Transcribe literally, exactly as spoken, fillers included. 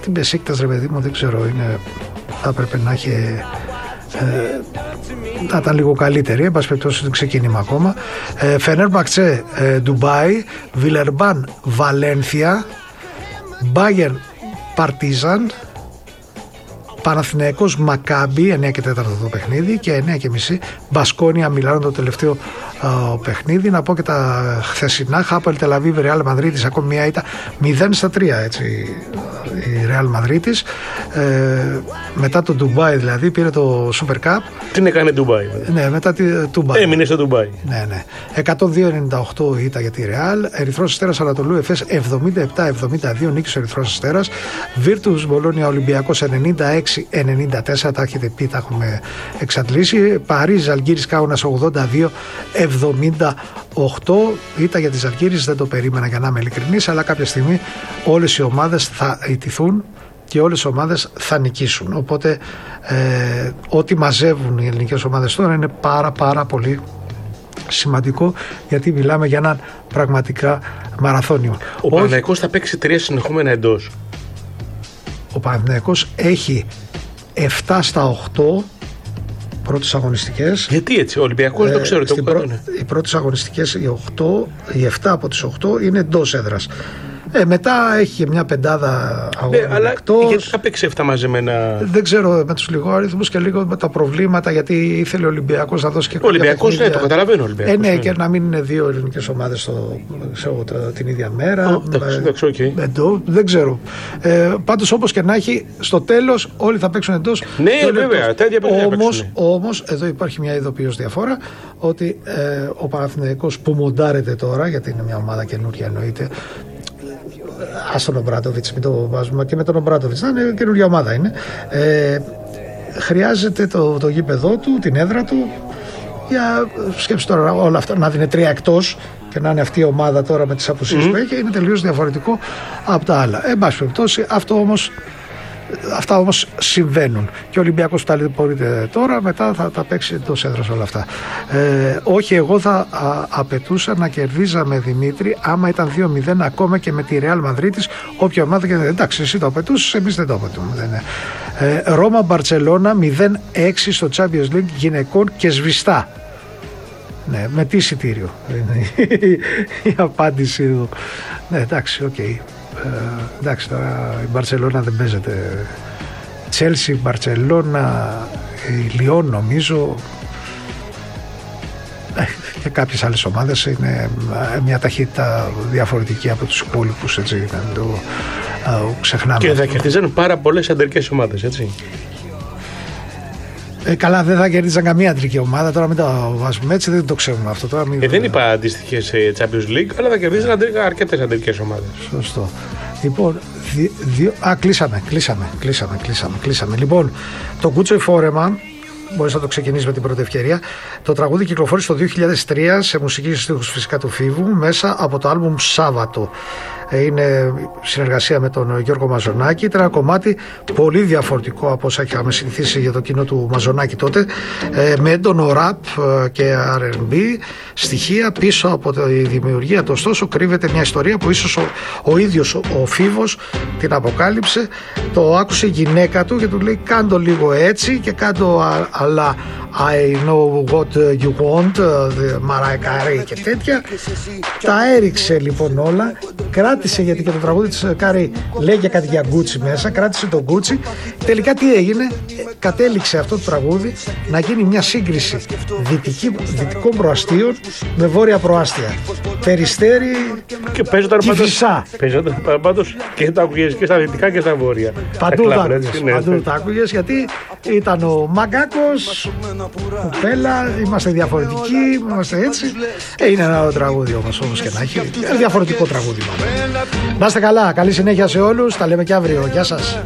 Αυτή η Μπεσίκτας, ρε παιδί μου, δεν ξέρω, είναι, θα έπρεπε να έχει ε, να ήταν λίγο καλύτερη, εν πάση περιπτώσει είναι ξεκίνημα ακόμα. ε, Φενέρμπαχτσε ε, Ντουμπάι, Βιλερμπάν Βαλένθια, Μπάγερν Παρτίζαν, Παναθηναϊκός Μακάμπι, εννιά και τέσσερα το παιχνίδι, και εννιά και μισή Μπασκόνια Μιλάνο το τελευταίο uh, παιχνίδι. Να πω και τα χθεσινά: Χάπελ Τελαβίβ Ρεάλ Μαδρίτης, ακόμη μια ήττα μηδέν στα τρία, έτσι, η Ρεάλ Μαδρίτης. Ε, μετά το Ντουμπάι δηλαδή πήρε το Super Cup. Τι έκανε Ντουμπάι? Ναι, μετά τη Ντουμπάι. Έμεινε στο Ντουμπάι. Ναι, ναι. εκατόν δύο ενενήντα οκτώ ήττα για τη Ρεάλ. Ερυθρός Αστέρας Ανατολού Εφές εβδομήντα επτά εβδομήντα δύο, νίκης ο Ερυθρός Αστέρας. Βίρτους Μπολόνια Ολυμπιακός ενενήντα έξι ενενήντα τέσσερα, τα έχετε πει, τα έχουμε εξαντλήσει. Παρίζ Ζαλγκίρις Κάουνας ογδόντα δύο εβδομήντα οκτώ, ήττα για τις Ζαλγκίρις, δεν το περίμενα για να είμαι ειλικρινής, αλλά κάποια στιγμή όλες οι ομάδες θα ιτηθούν και όλες οι ομάδες θα νικήσουν. Οπότε ε, ό,τι μαζεύουν οι ελληνικές ομάδες τώρα είναι πάρα πάρα πολύ σημαντικό, γιατί μιλάμε για έναν πραγματικά μαραθώνιο. Ο Παναθηναϊκός θα παίξει τρία συνεχόμενα εντός. Ο Παναθηναϊκός έχει επτά στα οκτώ πρώτες αγωνιστικές. Γιατί έτσι? Ο Ολυμπιακός ε, δεν ξέρω. Το πρω... Οι πρώτες αγωνιστικές, οι, οκτώ, οι επτά από τις οκτώ είναι εντός έδρας. Ε, μετά έχει και μια πεντάδα αγώνων ναι, αλλά εκτός. Γιατί θα παίξει αυτά μαζεμένα? Δεν ξέρω, με τους λιγόαριθμους και λίγο με τα προβλήματα, γιατί ήθελε ο Ολυμπιακός να δώσει και ο Ολυμπιακός, ναι, το καταλαβαίνω. Ο Ολυμπιακός, ε, ναι, ναι, και να μην είναι δύο ελληνικές ομάδες στο, ξέρω, την ίδια μέρα. Oh, εντάξει, εντάξει, okay. Εντό, δεν ξέρω. Ε, πάντως, όπως και να έχει, στο τέλος όλοι θα παίξουν εντός. Ναι, βέβαια, τέτοια παιδιά όμως, όμως, εδώ υπάρχει μια ειδοποιώς διαφορά, ότι ε, ο Παναθηναϊκός που μοντάρεται τώρα, γιατί είναι μια ομάδα καινούργια εννοείται. Ας τον Ομπράτοβιτς, μην το βάζουμε, και με τον Ομπράτοβιτς, να είναι καινούργια ομάδα είναι. Ε, χρειάζεται το, το γήπεδό του, την έδρα του, για σκέψη τώρα όλα αυτά, να δίνει τρία εκτός και να είναι αυτή η ομάδα τώρα με τις απουσίες mm. που έχει, είναι τελείως διαφορετικό από τα άλλα. Εν πάση περιπτώσει, αυτό όμως, αυτά όμως συμβαίνουν. Και ο Ολυμπιακός ταλαιπωρείται τώρα, μετά θα τα παίξει εντός έδρας όλα αυτά. Ε, όχι, εγώ θα α, απαιτούσα να κερδίζαμε, Δημήτρη, άμα ήταν δύο μηδέν ακόμα και με τη Ρεάλ Μαδρίτης, όποια ομάδα και δεν. Εντάξει, εσύ το απαιτούσες, εμείς δεν το απαιτούμε. Ε, Ρώμα Μπαρτσελώνα μηδέν έξι στο Champions League γυναικών και σβηστά. Ναι, με τι εισιτήριο? Η απάντηση εδώ. Ναι, εντάξει, οκ. Okay. Ε, εντάξει, τώρα η Μπαρτσελώνα δεν παίζεται. Τσέλσι, Μπαρτσελώνα, η Λιόν νομίζω, ε, και κάποιες άλλες ομάδες είναι μια ταχύτητα διαφορετική από τους υπόλοιπους, έτσι, δεν το ε, ξεχνάμε. Και θα κερδίζαν πάρα πολλές αντρικές ομάδες, έτσι. Ε, καλά, δεν θα κερδίζαν καμία αντρική ομάδα, τώρα μην το βάζουμε έτσι, δεν το ξέρουμε αυτό τώρα. Μην... Ε, δεν είπα αντίστοιχες Champions League, αλλά θα κερδίζαν αρκετές αντρικές ομάδες. Σωστό. Λοιπόν, δι, δι, α, κλείσαμε, κλείσαμε, κλείσαμε, κλείσαμε, κλείσαμε. Λοιπόν, το Κούτσο Φόρεμα, μπορείς να το ξεκινήσεις με την πρώτη ευκαιρία. Το τραγούδι κυκλοφόρησε το δύο χιλιάδες τρία σε μουσική στίχους φυσικά του Φίβου, μέσα από το άλμπουμ Σάββατο. Είναι συνεργασία με τον Γιώργο Μαζονάκη. Ήταν ένα κομμάτι πολύ διαφορετικό από όσα είχαμε συνηθίσει για το κοινό του Μαζονάκη τότε, με έντονο ραπ και αρ εν μπι στοιχεία. Πίσω από τη δημιουργία του ωστόσο κρύβεται μια ιστορία που ίσως ο, ο ίδιος ο Φίβος την αποκάλυψε. Το άκουσε η γυναίκα του και του λέει: κάντο λίγο έτσι και κάντο αλλά I know what you want, Mariah Carey και τέτοια. Τα έριξε λοιπόν όλα, κράτησε, γιατί και το τραγούδι της Carey λέει και κάτι για Gucci μέσα, κράτησε το Gucci. Τελικά τι έγινε? Κατέληξε αυτό το τραγούδι να γίνει μια σύγκριση δυτική, δυτικών προαστίων με βόρεια προάστια, Περιστέρι και Κηφισά. Παίζονταν πάντως και τα άκουγες και στα δυτικά και στα βόρεια. Παντού τα άκουγες, παντού τα άκουγες, γιατί ήταν ο Μαγκάκος, κουπέλα, είμαστε διαφορετικοί, είμαστε έτσι. Ε, είναι ένα τραγούδι όμως, όμως και να έχει. Διαφορετικό τραγούδι μάλλον. Να είστε καλά, καλή συνέχεια σε όλους, τα λέμε και αύριο. Γεια σας.